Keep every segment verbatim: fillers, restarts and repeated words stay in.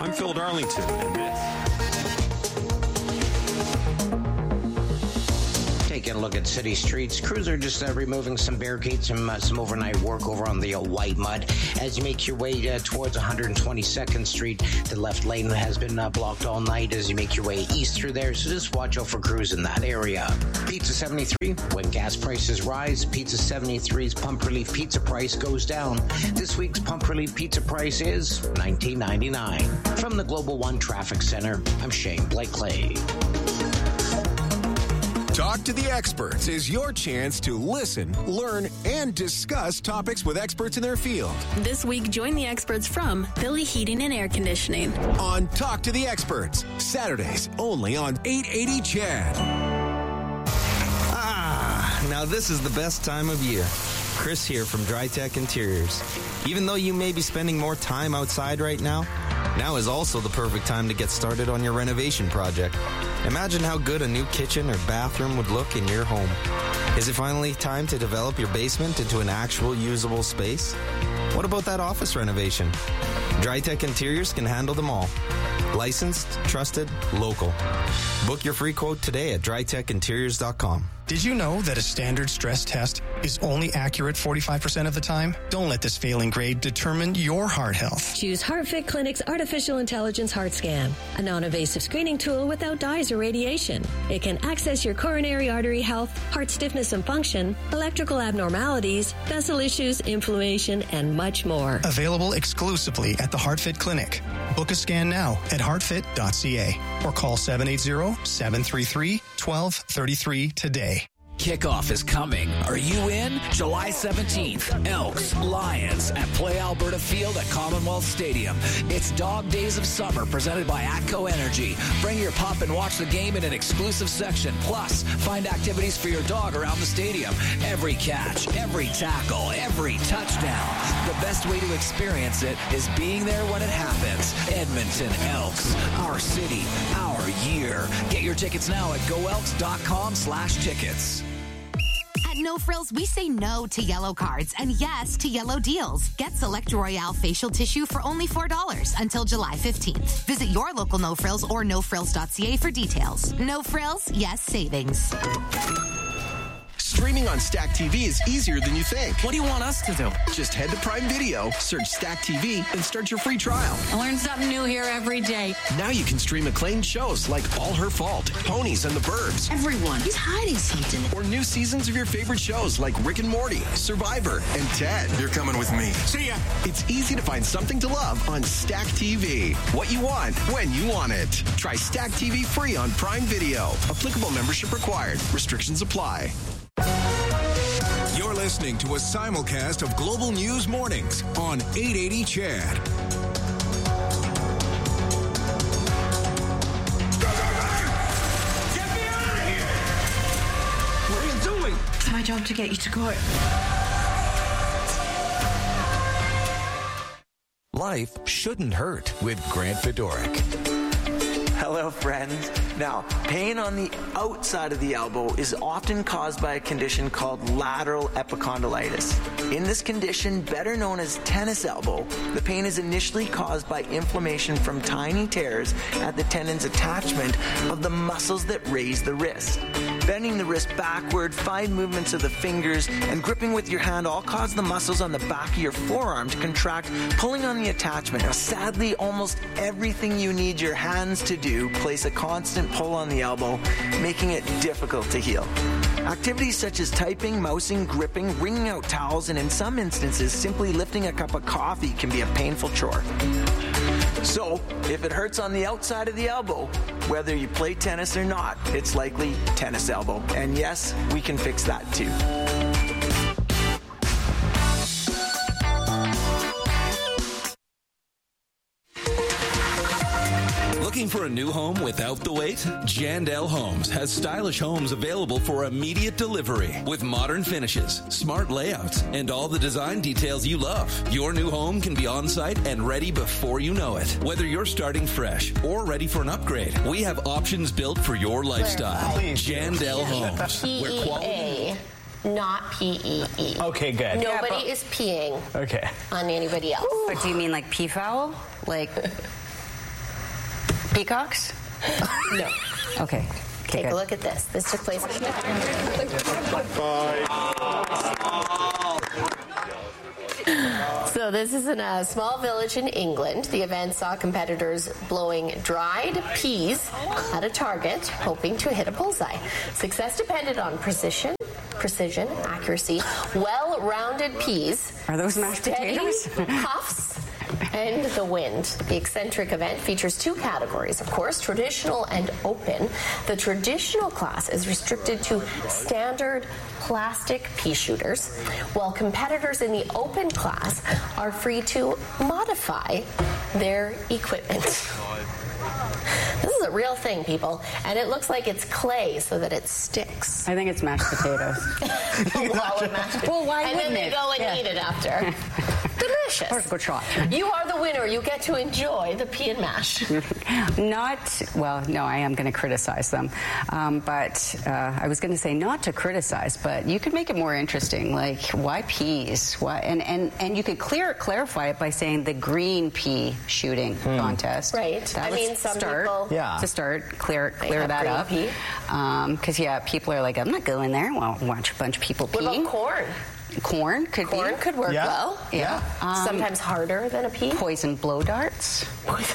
I'm Phil Darlington, and this. Taking a look at city streets, crews are just uh, removing some barricades, some uh, some overnight work over on the uh, white mud. As you make your way uh, towards one hundred twenty-second Street, the left lane has been uh, blocked all night as you make your way east through there, so just watch out for crews in that area. Pizza seventy-three, when gas prices rise, Pizza seventy-three's Pump Relief Pizza price goes down. This week's Pump Relief Pizza price is nineteen ninety-nine. From the Global One Traffic Center, I'm Shane Blakely. Talk to the Experts is your chance to listen, learn, and discuss topics with experts in their field. This week, join the experts from Philly Heating and Air Conditioning on Talk to the Experts, Saturdays only on eight eighty C H A D. Ah, now this is the best time of year. Chris here from DryTech Interiors. Even though you may be spending more time outside right now, now is also the perfect time to get started on your renovation project. Imagine how good a new kitchen or bathroom would look in your home. Is it finally time to develop your basement into an actual usable space? What about that office renovation? DryTech Interiors can handle them all. Licensed, trusted, local. Book your free quote today at dry tech interiors dot com. Did you know that a standard stress test is only accurate forty-five percent of the time? Don't let this failing grade determine your heart health. Choose HeartFit Clinic's Artificial Intelligence Heart Scan, a non-invasive screening tool without dyes or radiation. It can access your coronary artery health, heart stiffness and function, electrical abnormalities, vessel issues, inflammation, and much more. Available exclusively at the HeartFit Clinic. Book a scan now at heart fit dot c a or call seven eight zero, seven three three, one two three three today. Kickoff is coming. Are you in? July seventeenth, Elks, Lions at Play Alberta Field at Commonwealth Stadium. It's Dog Days of Summer presented by ATCO Energy. Bring your pup and watch the game in an exclusive section. Plus, find activities for your dog around the stadium. Every catch, every tackle, every touchdown. The best way to experience it is being there when it happens. Edmonton Elks, our city, our year. Get your tickets now at go elks dot com slash tickets. At No Frills, we say no to yellow cards and yes to yellow deals. Get Select Royale facial tissue for only four dollars until July fifteenth. Visit your local No Frills or no frills dot c a for details. No Frills, yes savings. Streaming on Stack T V is easier than you think. What do you want us to do? Just head to Prime Video, search Stack T V, and start your free trial. I learn something new here every day. Now you can stream acclaimed shows like All Her Fault, Ponies and the Burbs. Everyone, he's hiding something. Or new seasons of your favorite shows like Rick and Morty, Survivor, and Ted. You're coming with me. See ya. It's easy to find something to love on Stack T V. What you want, when you want it. Try Stack T V free on Prime Video. Applicable membership required. Restrictions apply. You're listening to a simulcast of Global News Mornings on eight eighty C H A D. Get me out of here! What are you doing? It's my job to get you to court. Life shouldn't hurt with Grant Fedoruk. Hello, friends. Now, pain on the outside of the elbow is often caused by a condition called lateral epicondylitis. In this condition, better known as tennis elbow, the pain is initially caused by inflammation from tiny tears at the tendon's attachment of the muscles that raise the wrist. Bending the wrist backward, fine movements of the fingers, and gripping with your hand all cause the muscles on the back of your forearm to contract, pulling on the attachment. Now, sadly, almost everything you need your hands to do place a constant pull on the elbow, making it difficult to heal. Activities such as typing, mousing, gripping, wringing out towels, and in some instances, simply lifting a cup of coffee can be a painful chore. So, if it hurts on the outside of the elbow, whether you play tennis or not, it's likely tennis elbow. And yes, we can fix that too. Looking for a new home without the wait? Jandel Homes has stylish homes available for immediate delivery with modern finishes, smart layouts, and all the design details you love. Your new home can be on site and ready before you know it. Whether you're starting fresh or ready for an upgrade, we have options built for your lifestyle. Jandel Homes. P E A, not P E E. Okay, good. Nobody Yeah, but- is peeing Okay. on anybody else. But do you mean like peafowl? Like... Peacocks? No. Okay. Take good. a look at this. This took place. So this is in a small village in England. The event saw competitors blowing dried peas at a target, hoping to hit a bullseye. Success depended on precision, precision, accuracy, well-rounded peas. Are those mashed steady potatoes? puffs, and the wind. The eccentric event features two categories, of course, traditional and open. The traditional class is restricted to standard plastic pea shooters, while competitors in the open class are free to modify their equipment. This is a real thing, people, and it looks like it's clay so that it sticks. I think it's mashed potatoes. Well, mashed well, why and wouldn't then they it? go and Yeah. eat it after. Delicious. Or good shot. You are the winner. You get to enjoy the pea and mash. Not, well, no, I am going to criticize them. Um, but uh, I was going to say not to criticize, but you could make it more interesting. Like, why peas? Why? And, and, and you could clear clarify it by saying the green pea shooting Hmm. contest. Right. That I was mean, some start, people- Yeah. To start, clear clear have that green up. pea. Because, yeah, people are like, I'm not going there. Well, watch a bunch of people What peeing. about corn? Corn could Corn be. could work Yeah. well. Yeah. Um, Sometimes harder than a pea. Poison blow darts.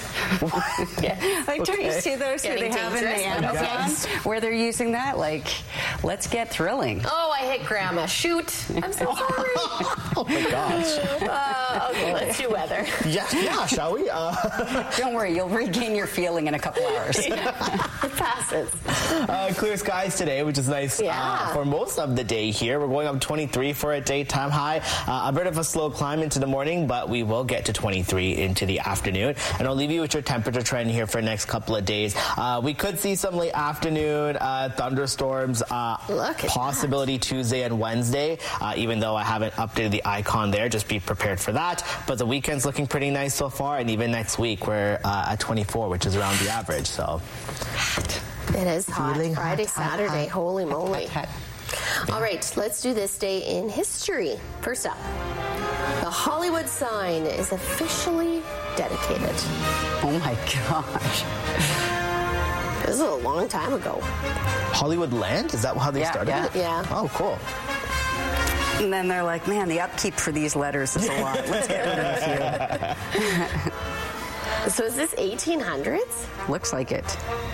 Yeah. Like, don't you see those where Getting they have in the dangerous, but Amazon okay. where they're using that? Like, let's get thrilling. Oh, I hit grandma. Shoot. I'm so sorry. Oh my gosh. Uh, okay, let's do weather. Yeah, yeah, shall we? Uh, Don't worry, you'll regain your feeling in a couple hours. It passes. uh, clear skies today, which is nice Yeah. uh, for most of the day here. We're going up twenty-three for a daytime high. Uh, a bit of a slow climb into the morning, but we will get to twenty-three into the afternoon. And I'll leave you with your temperature trend here for the next couple of days. Uh, we could see some late afternoon uh, thunderstorms, uh, Look at possibility Tuesday and Wednesday, uh, even though I haven't updated the icon there. Just be prepared for that. But the weekend's looking pretty nice so far, and even next week we're uh, at twenty-four, which is around the average. So It is hot. Feeling Friday, hot, hot, Saturday. hot. Holy moly. All right, let's do this day in history. First up, the Hollywood sign is officially dedicated. Oh my gosh. This is a long time ago. Hollywood Land? Is that how they Yeah, started yeah. it? Yeah. Oh, cool. And then they're like, man, the upkeep for these letters is a lot. Let's get rid of a few. So is this eighteen hundreds? Looks like it.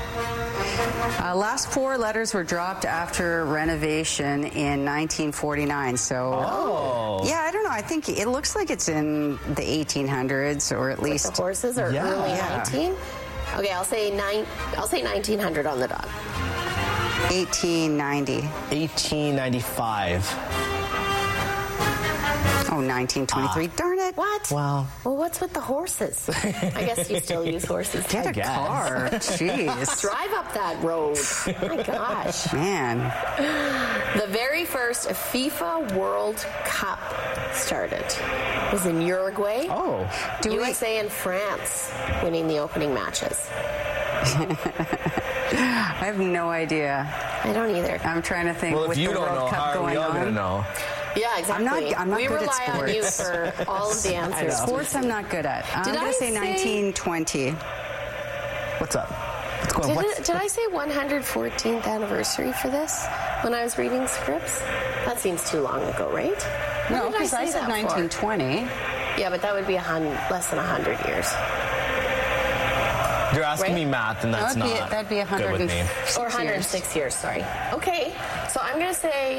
Uh, last four letters were dropped after renovation in nineteen forty-nine. So, Oh. yeah, I don't know. I think it looks like it's in the eighteen hundreds, or at The least horses are Yeah. early Yeah. nineteen. Okay, I'll say nine. I'll say nineteen hundred on the dot. eighteen ninety. eighteen ninety-five. Oh, nineteen twenty-three. Darn it. What? Wow. Well, what's with the horses? I guess you still use horses. Get a guess. car. Jeez. Drive up that road. My gosh. Man. The very first FIFA World Cup started. It was in Uruguay. Oh. Do we- U S A and France winning the opening matches. I have no idea. I don't either. I'm trying to think Well, if with you the don't World know, Cup how are going we all on. going to know? Yeah, exactly. I'm not- I'm not we good at rely on you sports. for all of the answers. Sports I'm not good at. I'm Did going I to say say- nineteen twenty. What's up? What's going on? Did, What's, it, did I say one hundred fourteenth anniversary for this when I was reading scripts? That seems too long ago, right? When No, did because I say said that for? nineteen twenty. Yeah, but that would be a hun- less than one hundred years. You're asking Right? me math, and that's That'd be- not that'd be one hundred good with me. and- Or one hundred six years. sorry. Okay, so I'm going to say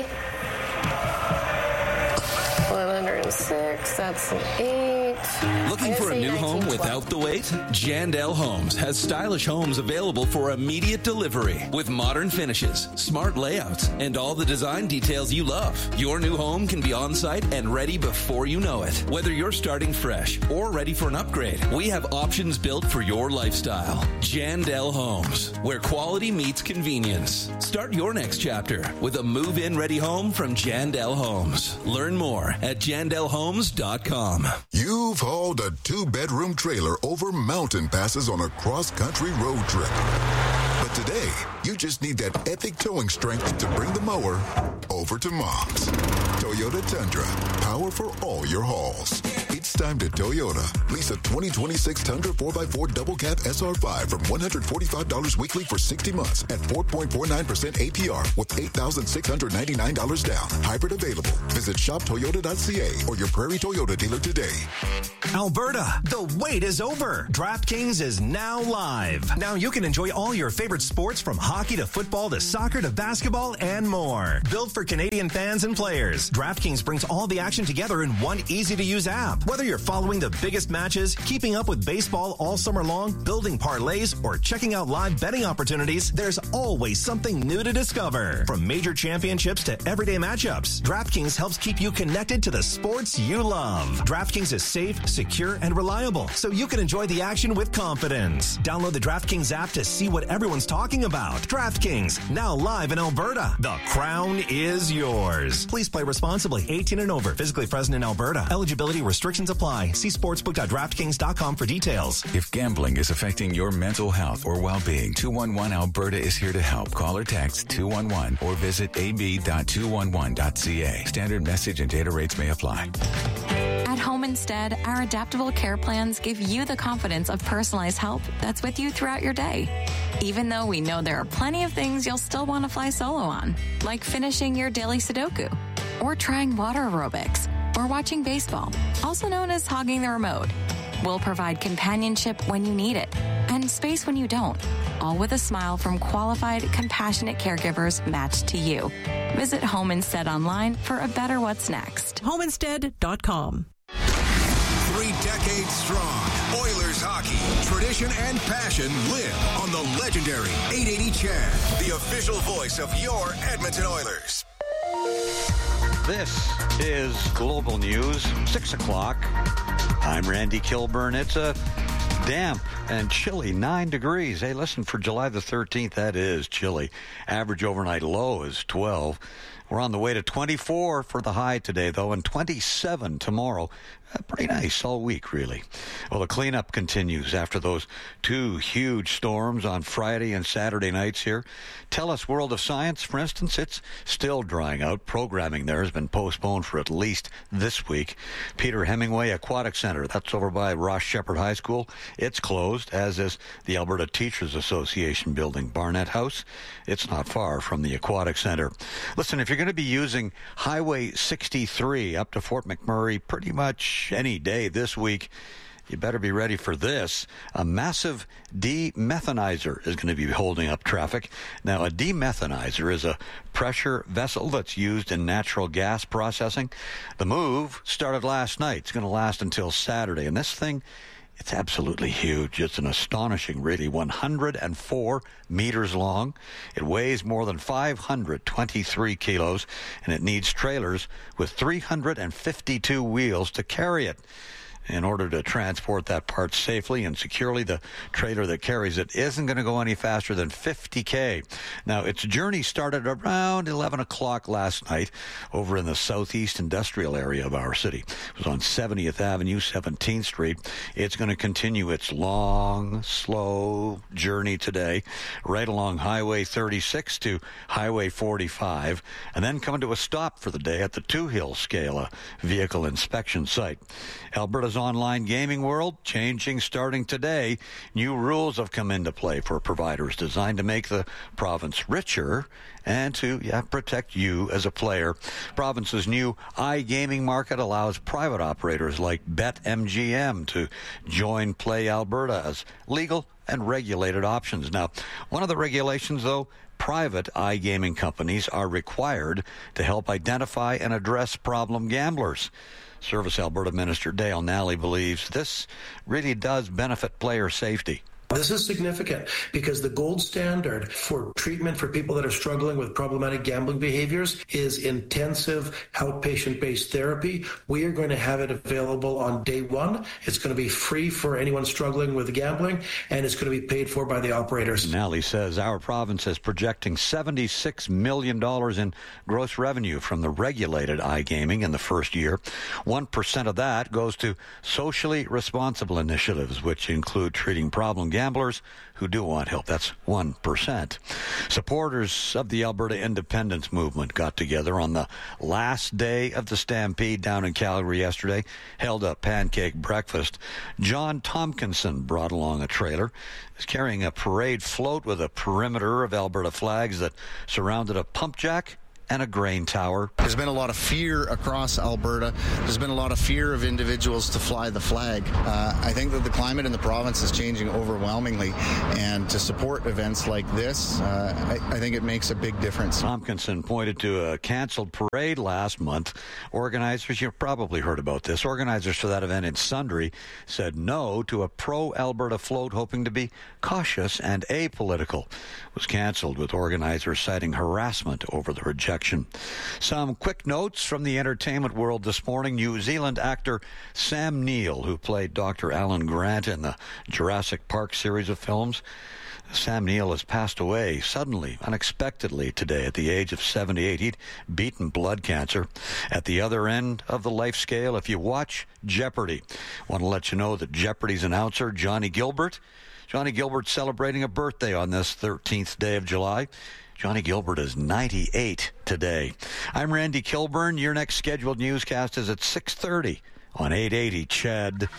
one hundred six, that's an eight. Looking I'm for a gonna say new home nineteen twelve. without the wait? Jandel Homes has stylish homes available for immediate delivery with modern finishes, smart layouts, and all the design details you love. Your new home can be on site and ready before you know it. Whether you're starting fresh or ready for an upgrade, we have options built for your lifestyle. Jandel Homes, where quality meets convenience. Start your next chapter with a move-in ready home from Jandel Homes. Learn more at jandel homes dot com. You've hauled a two-bedroom trailer over mountain passes on a cross-country road trip. But Today, you just need that epic towing strength to bring the mower over to Mom's. Toyota Tundra, power for all your hauls. It's time to Toyota. Lease a twenty twenty-six Tundra four by four double cab S R five from one hundred forty-five dollars weekly for sixty months at four point four nine percent A P R with eight thousand six hundred ninety-nine dollars down. Hybrid available. Visit shop toyota dot c a or your Prairie Toyota dealer today. Alberta, the wait is over. DraftKings is now live. Now you can enjoy all your favorite sports from hockey to football to soccer to basketball and more. Built for Canadian fans and players, DraftKings brings all the action together in one easy-to-use app. Whether you're following the biggest matches, keeping up with baseball all summer long, building parlays, or checking out live betting opportunities, there's always something new to discover. From major championships to everyday matchups, DraftKings helps keep you connected to the sports you love. DraftKings is safe, secure, and reliable, so you can enjoy the action with confidence. Download the DraftKings app to see what everyone's talking about. DraftKings, now live in Alberta. The crown is yours. Please play responsibly. eighteen and over. Physically present in Alberta. Eligibility restrictions apply. See sportsbook dot draftkings dot com for details. If gambling is affecting your mental health or well-being, two one one Alberta is here to help. Call or text two one one or visit a b dot two one one dot c a. Standard message and data rates may apply. At Home Instead, our adaptable care plans give you the confidence of personalized help that's with you throughout your day. Even though we know there are plenty of things you'll still want to fly solo on, like finishing your daily Sudoku, or trying water aerobics, or watching baseball, also known as hogging the remote. We'll provide companionship when you need it, and space when you don't, all with a smile from qualified, compassionate caregivers matched to you. Visit Home Instead online for a better what's next. home instead dot com. Three decades strong, Oilers hockey, tradition and passion live on the legendary eight eighty C H A D, the official voice of your Edmonton Oilers. This is Global News, six o'clock. I'm Randy Kilburn. It's a damp and chilly nine degrees. Hey, listen, for July the thirteenth, that is chilly. Average overnight low is twelve. We're on the way to twenty-four for the high today, though, and twenty-seven tomorrow. Uh, pretty nice all week, really. Well, the cleanup continues after those two huge storms on Friday and Saturday nights here. TELUS World of Science, for instance, it's still drying out. Programming there has been postponed for at least this week. Peter Hemingway Aquatic Center, that's over by Ross Shepherd High School. It's closed, as is the Alberta Teachers Association building, Barnett House. It's not far from the Aquatic Center. Listen, if you're going to be using Highway sixty-three up to Fort McMurray pretty much any day this week, you better be ready for this. A massive demethanizer is going to be holding up traffic. Now, a demethanizer is a pressure vessel that's used in natural gas processing. The move started last night. It's going to last until Saturday. And this thing, it's absolutely huge. It's an astonishing, really, one hundred four meters long. It weighs more than five hundred twenty-three kilos, and it needs trailers with three hundred fifty-two wheels to carry it. In order to transport that part safely and securely, the trailer that carries it isn't going to go any faster than fifty K. Now, its journey started around eleven o'clock last night over in the southeast industrial area of our city. It was on seventieth Avenue, seventeenth Street. It's going to continue its long, slow journey today, right along Highway thirty-six to Highway forty-five, and then come to a stop for the day at the Two Hills Scale, a vehicle inspection site. Alberta's online gaming world changing starting today. New rules have come into play for providers designed to make the province richer and to yeah, protect you as a player. Province's new iGaming market allows private operators like BetMGM to join Play Alberta as legal and regulated options. Now, one of the regulations, though, private iGaming companies are required to help identify and address problem gamblers. Service Alberta Minister Dale Nally believes this really does benefit player safety. This is significant because the gold standard for treatment for people that are struggling with problematic gambling behaviors is intensive outpatient-based therapy. We are going to have it available on day one. It's going to be free for anyone struggling with gambling, and it's going to be paid for by the operators. Nally says our province is projecting seventy-six million dollars in gross revenue from the regulated iGaming in the first year. one percent of that goes to socially responsible initiatives, which include treating problem gamblers gamblers who do want help. That's one percent. Supporters of the Alberta Independence Movement got together on the last day of the Stampede down in Calgary yesterday, held a pancake breakfast. John Tompkinson brought along a trailer. He's carrying a parade float with a perimeter of Alberta flags that surrounded a pump jack and a grain tower. There's been a lot of fear across Alberta. There's been a lot of fear of individuals to fly the flag. Uh, I think that the climate in the province is changing overwhelmingly, and to support events like this, uh, I, I think it makes a big difference. Tompkinson pointed to a canceled parade last month. Organizers, you've probably heard about this, organizers for that event in Sundre said no to a pro-Alberta float hoping to be cautious and apolitical. It was canceled with organizers citing harassment over the rejection. Some quick notes from the entertainment world this morning. New Zealand actor Sam Neill, who played Doctor Alan Grant in the Jurassic Park series of films. Sam Neill has passed away suddenly, unexpectedly today at the age of seventy-eight. He'd beaten blood cancer. At the other end of the life scale, if you watch Jeopardy! I want to let you know that Jeopardy's announcer, Johnny Gilbert, Johnny Gilbert's celebrating a birthday on this thirteenth day of July. Johnny Gilbert is ninety-eight today. I'm Randy Kilburn. Your next scheduled newscast is at six thirty on eight eighty C H E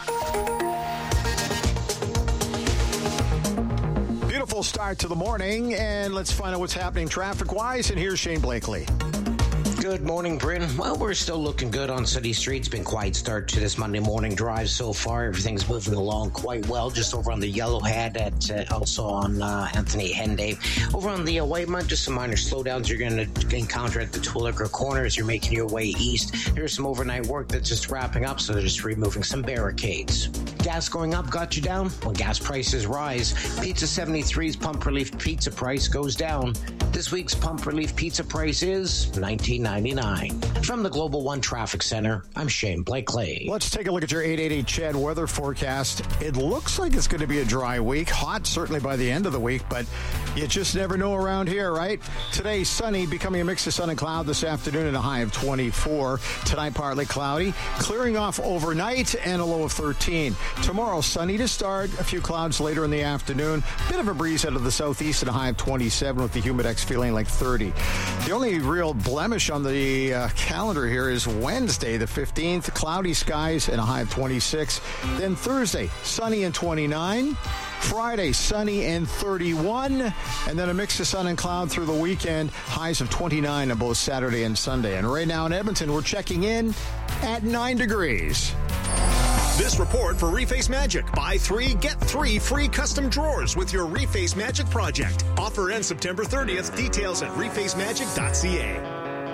D. Beautiful start to the morning, and let's find out what's happening traffic-wise, and here's Shane Blakely. Good morning, Bryn. Well, we're still looking good on city streets. Been quiet start to this Monday morning drive so far. Everything's moving along quite well. Just over on the Yellowhead, at uh, also on uh, Anthony Henday. Over on the uh, Whitemud, just some minor slowdowns you're going to encounter at the Twilliger corner as you're making your way east. There's some overnight work that's just wrapping up, so they're just removing some barricades. Gas going up got you down? When gas prices rise, Pizza seventy-three's Pump Relief Pizza price goes down. This week's Pump Relief Pizza price is nineteen ninety-nine. From the Global One Traffic Center, I'm Shane Blakely. Let's take a look at your eight eighty C H E D weather forecast. It looks like it's going to be a dry week. Hot, certainly by the end of the week, but you just never know around here, right? Today, sunny, becoming a mix of sun and cloud this afternoon and a high of twenty-four. Tonight, partly cloudy, clearing off overnight and a low of thirteen. Tomorrow, sunny to start, a few clouds later in the afternoon. Bit of a breeze out of the southeast and a high of twenty-seven with the humidex feeling like thirty. The only real blemish on the uh, calendar here is Wednesday, the fifteenth. Cloudy skies and a high of twenty-six. Then Thursday, sunny and twenty-nine. Friday, sunny and thirty-one. And then a mix of sun and cloud through the weekend. Highs of twenty-nine on both Saturday and Sunday. And right now in Edmonton, we're checking in at nine degrees. This report for Reface Magic. Buy three, get three free custom drawers with your Reface Magic project. Offer ends September thirtieth. Details at reface magic dot c a.